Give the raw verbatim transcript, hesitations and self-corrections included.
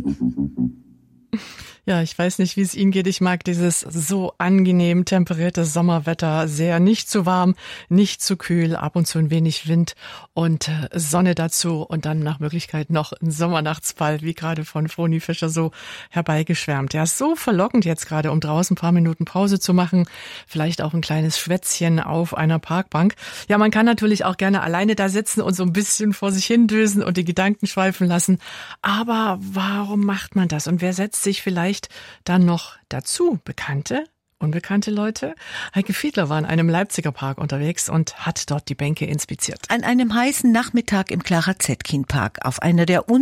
Ja, ich weiß nicht, wie es Ihnen geht. Ich mag dieses so angenehm temperierte Sommerwetter sehr. Nicht zu warm, nicht zu kühl, ab und zu ein wenig Wind und Sonne dazu und dann nach Möglichkeit noch ein Sommernachtsball, wie gerade von Froni Fischer so herbeigeschwärmt. Ja, ist so verlockend jetzt gerade, um draußen ein paar Minuten Pause zu machen. Vielleicht auch ein kleines Schwätzchen auf einer Parkbank. Ja, man kann natürlich auch gerne alleine da sitzen und so ein bisschen vor sich hindösen und die Gedanken schweifen lassen. Aber warum macht man das? Und wer setzt sich vielleicht dann noch dazu? Bekannte, unbekannte Leute? Heike Fiedler war in einem Leipziger Park unterwegs und hat dort die Bänke inspiziert. An einem heißen Nachmittag im Clara Zetkin Park auf einer der